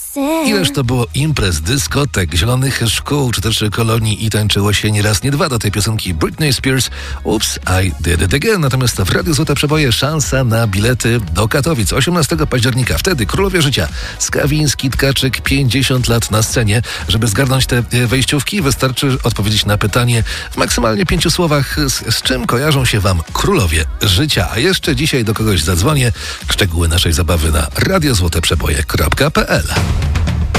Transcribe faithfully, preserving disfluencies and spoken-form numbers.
Ileż to było imprez, dyskotek, zielonych szkół, czy też kolonii i tańczyło się nie raz, nie dwa do tej piosenki Britney Spears, Oops, I Did It Again. Natomiast w Radiu Złote Przeboje szansa na bilety do Katowic osiemnastego października. Wtedy Królowie Życia, Skawiński, Tkaczyk, pięćdziesiąt lat na scenie. Żeby zgarnąć te wejściówki, wystarczy odpowiedzieć na pytanie w maksymalnie pięciu słowach, z, z czym kojarzą się wam Królowie Życia. A jeszcze dzisiaj do kogoś zadzwonię. Szczegóły naszej zabawy na radiozłoteprzeboje kropka p l.